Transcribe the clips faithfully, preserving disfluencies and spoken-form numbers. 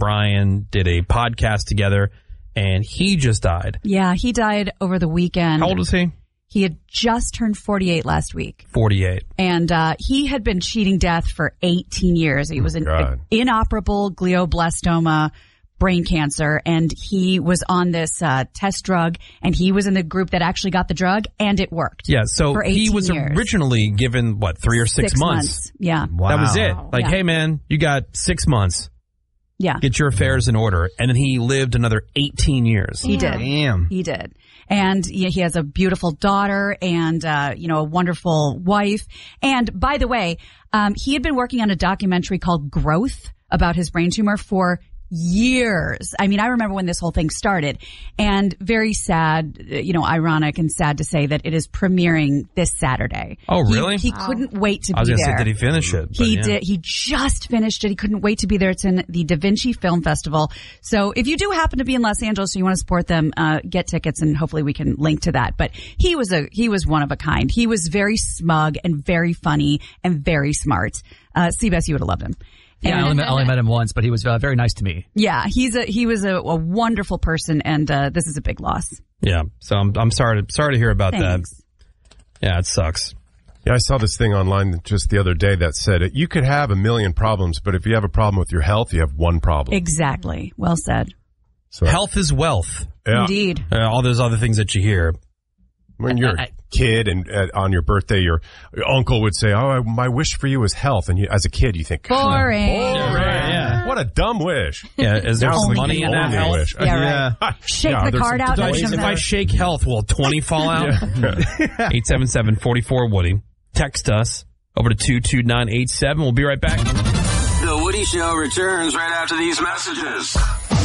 Brian did a podcast together, and he just died. Yeah, he died over the weekend. How old is he? He had just turned forty-eight last week. forty-eight. And uh, he had been cheating death for eighteen years. He was an God. inoperable glioblastoma brain cancer, and he was on this uh, test drug, and he was in the group that actually got the drug, and it worked. Yeah, so for he was years. originally given, what, three or six, six months? months. Yeah. Wow. That was it. Like, Yeah. hey, man, you got six months. Yeah. Get your affairs in order. And then he lived another eighteen years. He did. Damn. He did. And you know, he has a beautiful daughter and, uh, you know, a wonderful wife. And by the way, um, he had been working on a documentary called Growth about his brain tumor for years. I mean, I remember when this whole thing started, and very sad, you know, ironic and sad to say that it is premiering this Saturday. Oh, He- really? He, couldn't wait to I was be going to there. say, did he finish it? But He yeah. did. He just finished it. He couldn't wait to be there. It's in the Da Vinci Film Festival. So if you do happen to be in Los Angeles, so you want to support them, uh, get tickets, and hopefully we can link to that. But he was a he was one of a kind. He was very smug and very funny and very smart. Uh, Seabass, you would have loved him. Yeah, I only, met, I only met him once, but he was uh, very nice to me. Yeah, he's a he was a, a wonderful person, and uh, this is a big loss. Yeah, so I'm I'm sorry to sorry to hear about Thanks. that. Yeah, it sucks. Yeah, I saw this thing online just the other day that said you could have a million problems, but if you have a problem with your health, you have one problem. Exactly. Well said. So, Health is wealth. yeah. Indeed. Uh, all those other things that you hear. When you're a kid and uh, on your birthday, your, your uncle would say, "Oh, my wish for you is health," and you, as a kid, you think, Boring. "Boring, yeah. what a dumb wish." Yeah, is there Now some we money can in that only health? wish. Yeah, right. Shake Yeah, the there's card some- out. So and if, it comes if I out. shake health, will twenty fall out? eight seven seven, four four, Woody. Text us over to two two nine eight seven. We'll be right back. The Woody Show returns right after these messages.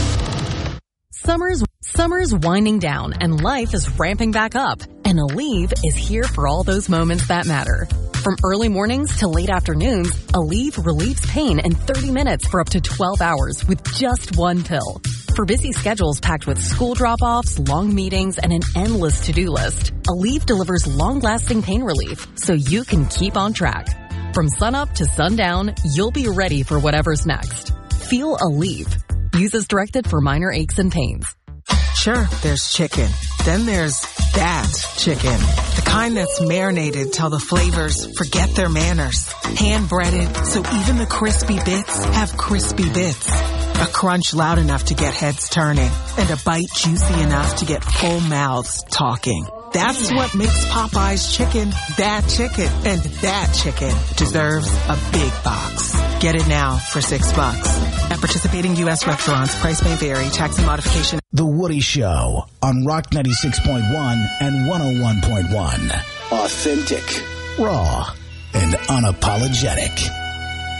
Summer's Summer's winding down and life is ramping back up, and Aleve is here for all those moments that matter. From early mornings to late afternoons, Aleve relieves pain in thirty minutes for up to twelve hours with just one pill. For busy schedules packed with school drop-offs, long meetings, and an endless to-do list, Aleve delivers long-lasting pain relief so you can keep on track. From sunup to sundown, you'll be ready for whatever's next. Feel Aleve. Use as directed for minor aches and pains. Sure, there's chicken. Then there's that chicken. The kind that's marinated till the flavors forget their manners. Hand-breaded, so even the crispy bits have crispy bits. A crunch loud enough to get heads turning. And a bite juicy enough to get full mouths talking. That's what makes Popeye's chicken that chicken. And that chicken deserves a big box. Get it now for six bucks. At participating U S restaurants, price may vary. Tax and modification. The Woody Show on Rock ninety-six point one and one oh one point one. Authentic, raw, and unapologetic.